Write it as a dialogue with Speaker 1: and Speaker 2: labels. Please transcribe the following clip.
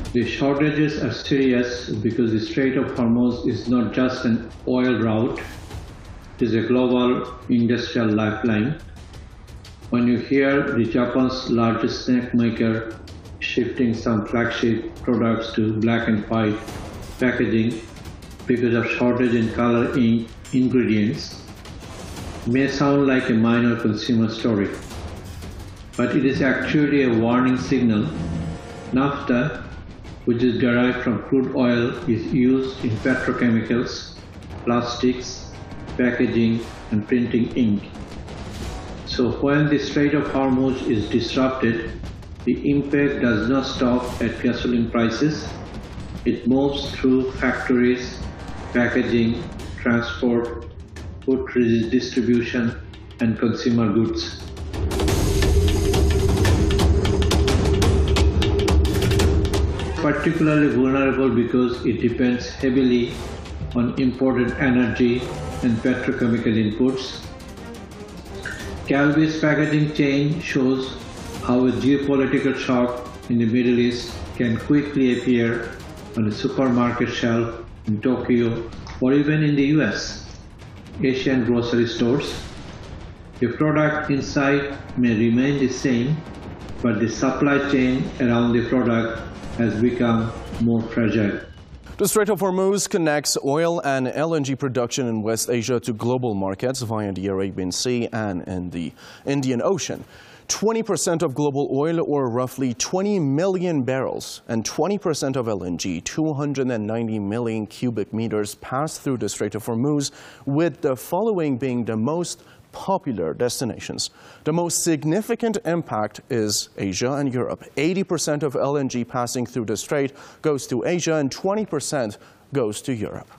Speaker 1: The shortages are serious because the Strait of Hormuz is not just an oil route, it is a global industrial lifeline. When you hear the Japan's largest snack maker shifting some flagship products to black and white packaging because of shortage in color ink ingredients, may sound like a minor consumer story, but it is actually a warning signal. Naphtha, which is derived from crude oil, is used in petrochemicals, plastics, packaging, and printing ink. So when the Strait of Hormuz is disrupted, the impact does not stop at gasoline prices. It moves through factories, packaging, transport, food distribution, and consumer goods. Particularly vulnerable because it depends heavily on imported energy and petrochemical inputs. Calvi's packaging chain shows how a geopolitical shock in the Middle East can quickly appear on a supermarket shelf in Tokyo or even in the US, Asian grocery stores. The product inside may remain the same, but the supply chain around the product has become more fragile.
Speaker 2: The Strait of Hormuz connects oil and LNG production in West Asia to global markets via the Arabian Sea and in the Indian Ocean. 20% of global oil, or roughly 20 million barrels, and 20% of LNG, 290 million cubic meters, pass through the Strait of Hormuz, with the following being the most popular destinations. The most significant impact is Asia and Europe. 80% of LNG passing through the strait goes to Asia and 20% goes to Europe.